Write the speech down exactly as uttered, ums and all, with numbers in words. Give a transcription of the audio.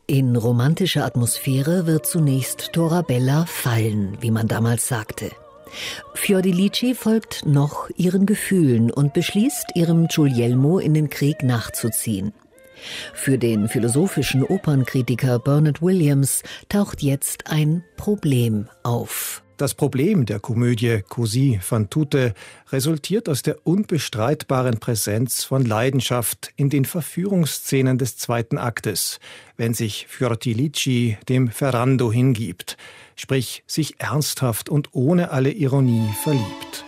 In romantische Atmosphäre wird zunächst Torabella fallen, wie man damals sagte. Fiordilici folgt noch ihren Gefühlen und beschließt, ihrem Guglielmo in den Krieg nachzuziehen. Für den philosophischen Opernkritiker Bernard Williams taucht jetzt ein Problem auf. Das Problem der Komödie Così fan tutte resultiert aus der unbestreitbaren Präsenz von Leidenschaft in den Verführungsszenen des zweiten Aktes, wenn sich Fiordilici dem Ferrando hingibt, sprich sich ernsthaft und ohne alle Ironie verliebt.